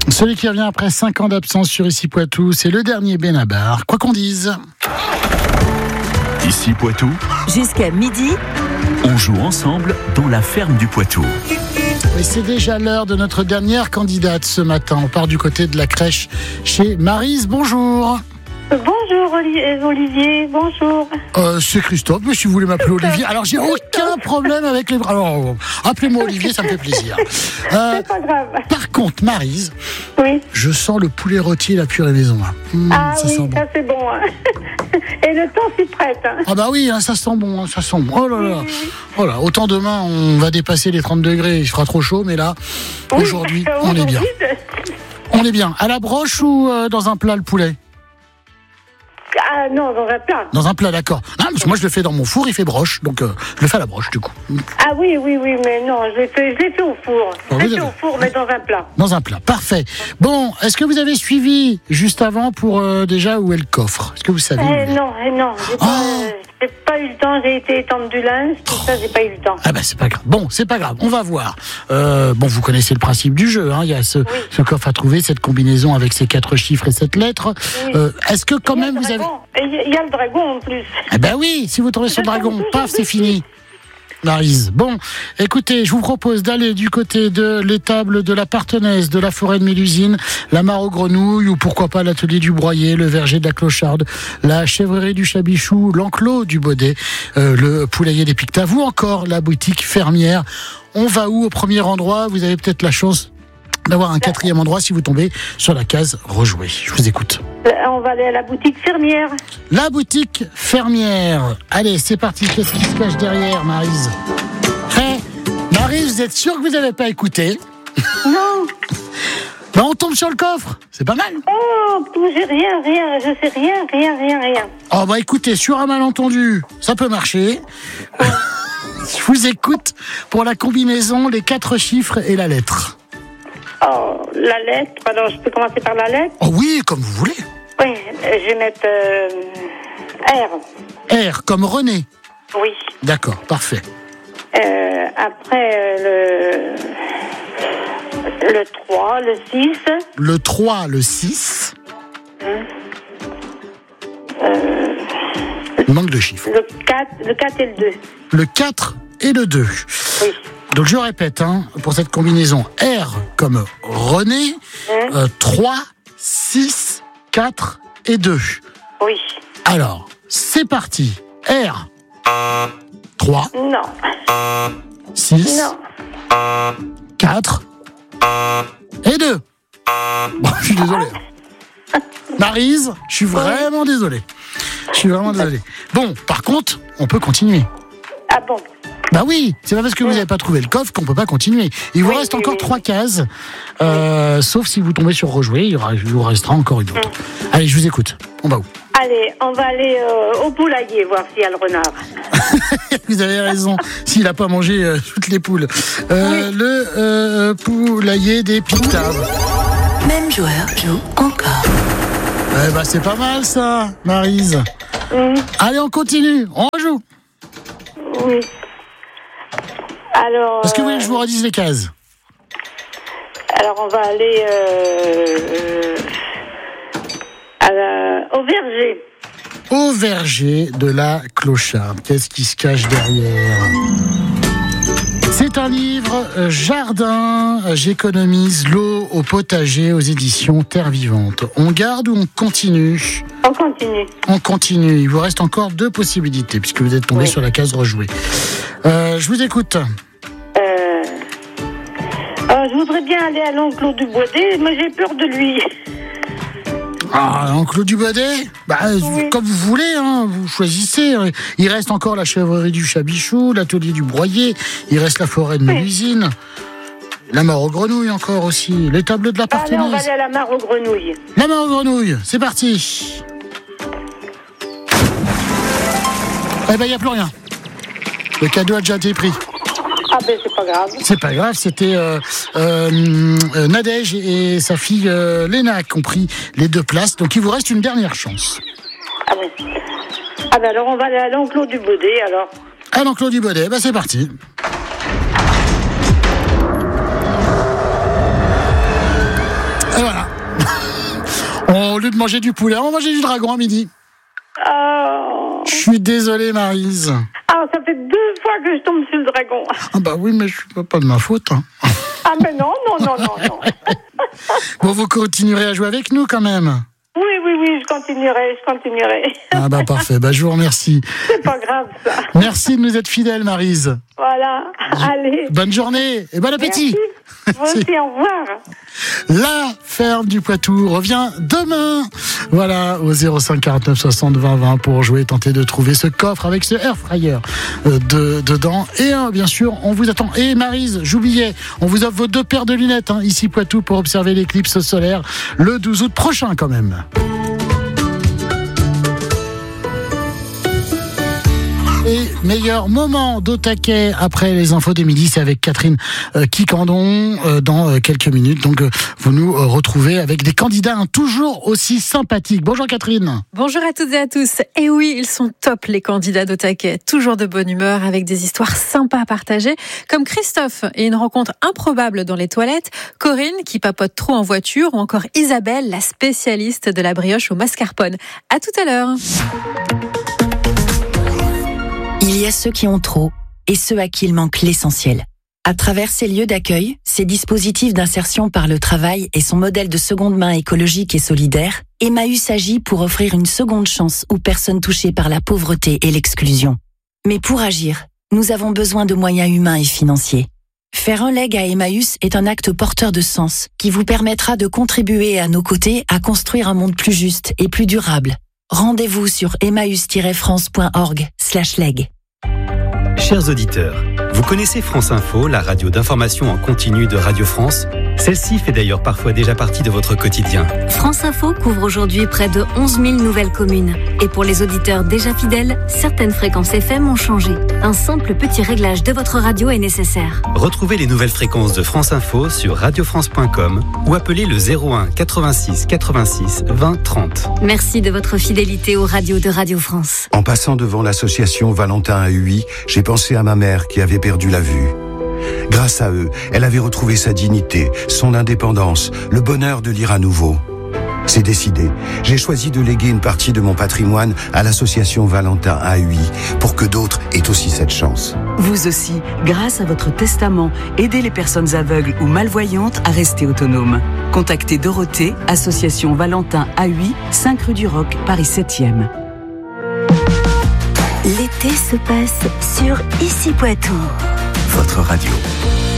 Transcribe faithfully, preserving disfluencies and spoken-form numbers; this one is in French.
Celui qui revient après cinq ans d'absence sur Ici Poitou, c'est le dernier Benabar, quoi qu'on dise. Ici Poitou, jusqu'à midi, on joue ensemble dans la ferme du Poitou. Et c'est déjà l'heure de notre dernière candidate ce matin. On part du côté de la crèche chez Maryse. Bonjour. Bonjour Olivier, bonjour. Euh, c'est Christophe, mais si vous voulez m'appeler Olivier, alors j'ai aucun problème avec les bras. Alors, appelez-moi Olivier, ça me fait plaisir. Euh, c'est pas grave. Par contre, Maryse, oui. Je sens le poulet rôti et la purée maison. Mmh, ah ça oui, sent bon. Ça c'est bon. Hein. Et le temps s'y prête. Hein. Ah bah oui, hein, ça sent bon, hein, ça sent bon. Oh là là. Oh là, autant demain on va dépasser les trente degrés, il fera trop chaud, mais là, oui, aujourd'hui, on est bien. On est bien. À la broche ou euh, dans un plat le poulet ? Ah non, dans un plat. Dans un plat, d'accord. Non, parce que moi je le fais dans mon four, il fait broche, donc euh, je le fais à la broche du coup. Ah oui, oui, oui, mais non, je l'ai fait, je l'ai fait au four. Oh, je l'ai fait au four, mais dans un plat. Dans un plat, parfait. Bon, est-ce que vous avez suivi juste avant pour euh, déjà où est le coffre ? Est-ce que vous savez eh, Non, eh, non, j'ai pas, oh. euh, j'ai pas eu le temps, j'ai été étendre du linge, tout ça, j'ai pas eu le temps. Ah bah c'est pas grave. Bon, c'est pas grave, on va voir. Euh, bon, vous connaissez le principe du jeu, hein. Il y a ce, oui. ce coffre à trouver, cette combinaison avec ces quatre chiffres et cette lettre. Oui. Euh, est-ce que quand même vous avez... Il y a le dragon en plus. Eh ben oui, si vous tombez sur le dragon, paf, c'est fini. Maryse. Bon, écoutez, je vous propose d'aller du côté de l'étable de la Partenaise, de la forêt de Mélusine, la mare aux grenouilles, ou pourquoi pas l'atelier du broyer, le verger de la Clocharde, la chèvrerie du Chabichou, l'enclos du Baudet, euh, le poulailler des Pictaves, ou encore la boutique fermière. On va où au premier endroit ? Vous avez peut-être la chance d'avoir un quatrième endroit si vous tombez sur la case rejouer. Je vous écoute. On va aller à la boutique fermière. La boutique fermière. Allez, c'est parti. Qu'est-ce qui se cache derrière, Maryse ? Hey, Maryse, vous êtes sûre que vous n'avez pas écouté ? Non. Ben, on tombe sur le coffre. C'est pas mal. Oh, j'ai rien, rien. Je sais rien, rien, rien, rien. Oh, bah écoutez, sur un malentendu, ça peut marcher. Je vous écoute pour la combinaison, les quatre chiffres et la lettre. Oh, la lettre. Alors, je peux commencer par la lettre ? Oh oui, comme vous voulez. Oui, je vais mettre euh, R. R, comme René. Oui. D'accord, parfait. Euh, après, euh, le, le trois, le six. Le trois, le six. Hum. Euh, Il manque de chiffres. Le quatre, le quatre et le deux. Le quatre et le deux. Oui. Donc je répète, hein, pour cette combinaison, R comme René, mmh. euh, trois, six, quatre et deux. Oui. Alors, c'est parti. R, trois, non. six, non. quatre et deux. Bon, je suis désolé. Maryse, je suis vraiment désolé. Je suis vraiment désolé. Bon, par contre, on peut continuer. Ah bon ? Bah oui, c'est pas parce que vous n'avez pas trouvé le coffre qu'on peut pas continuer. Il vous oui, reste oui, encore oui. trois cases, euh, oui. sauf si vous tombez sur rejouer, il, y aura, il vous restera encore une autre. Mmh. Allez, je vous écoute. On va où ? Allez, on va aller euh, au poulailler voir s'il y a le renard. Vous avez raison, s'il n'a pas mangé euh, toutes les poules. Euh, oui. Le euh, poulailler des Pictaves. Même joueur joue encore. Eh bah c'est pas mal ça, Maryse. Mmh. Allez, on continue, on joue. Oui. Alors. Est-ce que vous voulez que je vous redise les cases ? Alors, on va aller euh, à la, au verger. Au verger de la Clocharde. Qu'est-ce qui se cache derrière ? C'est un livre euh, jardin, j'économise l'eau au potager aux éditions Terre Vivante. On garde ou on continue ? On continue. On continue. Il vous reste encore deux possibilités puisque vous êtes tombé oui. sur la case rejouer. Euh, je vous écoute. Euh, euh, je voudrais bien aller à l'enclos du Baudet, mais j'ai peur de lui. Ah, l'enclos du Baudet ? Bah, oui. Comme vous voulez, hein, vous choisissez. Il reste encore la chèvrerie du Chabichou, l'atelier du broyer, il reste la forêt de Mélusine, oui. la mare aux grenouilles encore aussi, l'étable de la Partenaise. Allez, on va aller à la mare aux grenouilles. La mare aux grenouilles, c'est parti. Eh ben, il n'y a plus rien. Le cadeau a déjà été pris. Ah ben, c'est pas grave. C'est pas grave, c'était euh, euh, Nadège et sa fille euh, Léna qui ont pris les deux places. Donc, il vous reste une dernière chance. Ah ben, ah ben alors, on va aller à l'enclos du Baudet, alors. À l'enclos du Baudet, ben c'est parti. Alors, Bon, au lieu de manger du poulet, on va manger du dragon à midi. Oh. Je suis désolé, Maryse. Ah, ça fait deux fois que je tombe sur le dragon. Ah bah oui, mais c'est pas de ma faute. Hein. Ah, mais non, non, non, non, non. Bon, vous continuerez à jouer avec nous quand même. Oui, oui, oui, je continuerai, je continuerai. Ah bah parfait, bah je vous remercie. C'est pas grave, ça. Merci de nous être fidèles, Maryse. Voilà, allez. Bonne journée et bon appétit. Merci. Vous aussi, au revoir. La ferme du Poitou revient demain. Voilà, au zéro cinq quarante-neuf soixante vingt vingt pour jouer, tenter de trouver ce coffre avec ce air fryer de, dedans. Et euh, bien sûr, on vous attend. Et Maryse, j'oubliais, on vous offre vos deux paires de lunettes, hein, ici Poitou, pour observer l'éclipse solaire le douze août prochain quand même. Et meilleur moment d'au taquet après les infos de midi, c'est avec Catherine euh, Quicandon euh, dans euh, quelques minutes. Donc euh, vous nous euh, retrouvez avec des candidats hein, toujours aussi sympathiques. Bonjour Catherine. Bonjour à toutes et à tous. Et oui, ils sont top les candidats d'au taquet, toujours de bonne humeur avec des histoires sympas à partager, comme Christophe et une rencontre improbable dans les toilettes, Corinne qui papote trop en voiture ou encore Isabelle, la spécialiste de la brioche au mascarpone. À tout à l'heure. Il y a ceux qui ont trop et ceux à qui il manque l'essentiel. À travers ces lieux d'accueil, ces dispositifs d'insertion par le travail et son modèle de seconde main écologique et solidaire, Emmaüs agit pour offrir une seconde chance aux personnes touchées par la pauvreté et l'exclusion. Mais pour agir, nous avons besoin de moyens humains et financiers. Faire un leg à Emmaüs est un acte porteur de sens qui vous permettra de contribuer à nos côtés à construire un monde plus juste et plus durable. Rendez-vous sur emmaüs tiret france point org slash leg. Chers auditeurs, vous connaissez France Info, la radio d'information en continu de Radio France ? Celle-ci fait d'ailleurs parfois déjà partie de votre quotidien. France Info couvre aujourd'hui près de onze mille nouvelles communes. Et pour les auditeurs déjà fidèles, certaines fréquences F M ont changé. Un simple petit réglage de votre radio est nécessaire. Retrouvez les nouvelles fréquences de France Info sur radio france point com ou appelez le zéro un quatre-vingt-six quatre-vingt-six vingt trente. Merci de votre fidélité aux radios de Radio France. En passant devant l'association Valentin à Huy, j'ai pensé à ma mère qui avait perdu la vue. Grâce à eux, elle avait retrouvé sa dignité, son indépendance, le bonheur de lire à nouveau. C'est décidé. J'ai choisi de léguer une partie de mon patrimoine à l'association Valentin à Huy pour que d'autres aient aussi cette chance. Vous aussi, grâce à votre testament, aidez les personnes aveugles ou malvoyantes à rester autonomes. Contactez Dorothée, association Valentin à Huy, cinq rue du Roc, Paris septième. L'été se passe sur Ici Poitou. Votre radio.